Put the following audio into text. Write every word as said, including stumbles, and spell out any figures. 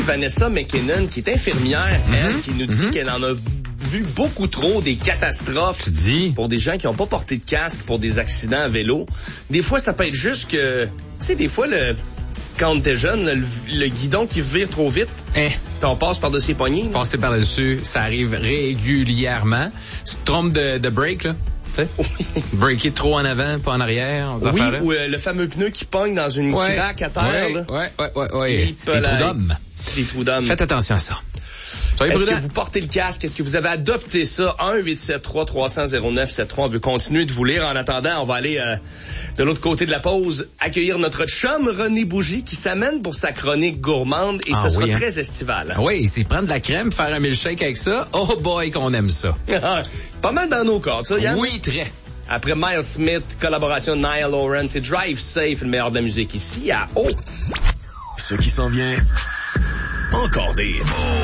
Vanessa McKinnon, qui est infirmière, Mm-hmm. elle, qui nous dit Mm-hmm. qu'elle en a vu beaucoup trop des catastrophes Tu dis? pour des gens qui n'ont pas porté de casque pour des accidents à vélo. Des fois, ça peut être juste que, tu sais, des fois, le, quand on était jeune, le, le guidon qui vire trop vite, Hein? puis on passe par-dessus les poignées. là. Passer par-dessus, ça arrive régulièrement. Tu te trompes de, de break, là? Tu sais? Oui, Breaker trop en avant, pas en arrière. ces oui affaires-là. ou euh, le fameux pneu qui pogne dans une Ouais. craque à terre. Ouais, là. ouais, ouais, ouais, ouais. Les Les pelailles. trous d'hommes. Les trous d'hommes. Faites attention à ça. Soyez Est-ce prudents. que vous portez le casque? Est-ce que vous avez adopté ça? un huit sept trois trois cents zéro neuf sept trois. On veut continuer de vous lire. En attendant, on va aller euh, de l'autre côté de la pause accueillir notre chum René Bougie qui s'amène pour sa chronique gourmande et Ah ça sera oui, hein? très estival. Ah oui, c'est prendre de la crème, faire un milkshake avec ça. Oh boy, qu'on aime ça. Pas mal dans nos cordes, ça, Yann? Oui, très. Après Miles Smith, collaboration de Niall Horan, c'est Drive Safe, le meilleur de la musique ici à O. Ce qui s'en vient, encore des hits.